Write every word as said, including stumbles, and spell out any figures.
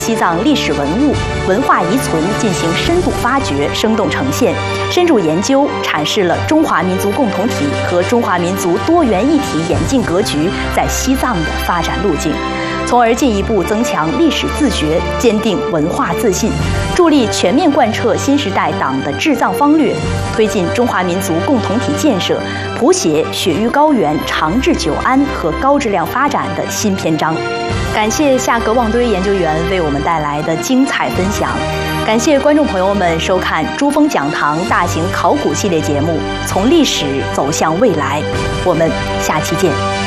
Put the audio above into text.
西藏历史文物、文化遗存进行深度发掘、生动呈现，深入研究阐释了中华民族共同体和中华民族多元一体演进格局在西藏的发展路径，从而进一步增强历史自觉，坚定文化自信，助力全面贯彻新时代党的治藏方略，推进中华民族共同体建设，谱写雪域高原长治久安和高质量发展的新篇章。感谢夏格旺堆研究员为我们带来的精彩分享，感谢观众朋友们收看珠峰讲堂大型考古系列节目《从历史走向未来》，我们下期见。